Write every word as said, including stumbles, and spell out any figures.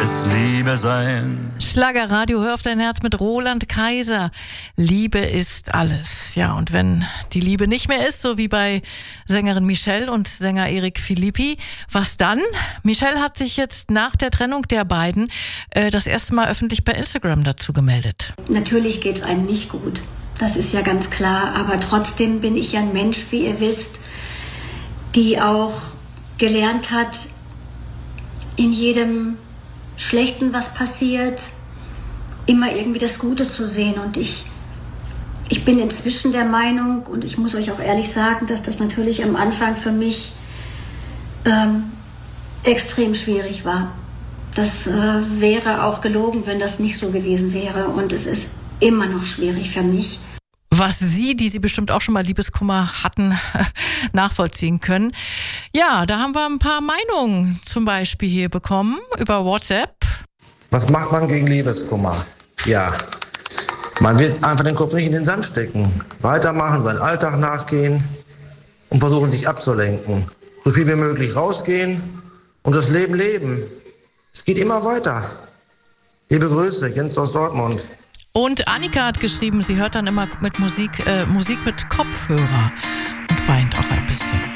es Liebe sein. Schlagerradio, hör auf dein Herz mit Roland Kaiser. Liebe ist alles. Ja, und wenn die Liebe nicht mehr ist, so wie bei Sängerin Michelle und Sänger Erik Philippi, was dann? Michelle hat sich jetzt nach der Trennung der beiden äh, das erste Mal öffentlich bei Instagram dazu gemeldet. Natürlich geht's einem nicht gut. Das ist ja ganz klar. Aber trotzdem bin ich ja ein Mensch, wie ihr wisst, die auch gelernt hat, in jedem Schlechten, was passiert, immer irgendwie das Gute zu sehen. Und ich, ich bin inzwischen der Meinung, und ich muss euch auch ehrlich sagen, dass das natürlich am Anfang für mich ähm, extrem schwierig war. Das äh, wäre auch gelogen, wenn das nicht so gewesen wäre. Und es ist immer noch schwierig für mich. Was Sie, die Sie bestimmt auch schon mal Liebeskummer hatten, nachvollziehen können. Ja, da haben wir ein paar Meinungen zum Beispiel hier bekommen über WhatsApp. Was macht man gegen Liebeskummer? Ja, man will einfach den Kopf nicht in den Sand stecken. Weitermachen, seinen Alltag nachgehen und versuchen, sich abzulenken. So viel wie möglich rausgehen und das Leben leben. Es geht immer weiter. Liebe Grüße, Jens aus Dortmund. Und Annika hat geschrieben, sie hört dann immer mit Musik, äh, Musik mit Kopfhörer und weint auch ein bisschen.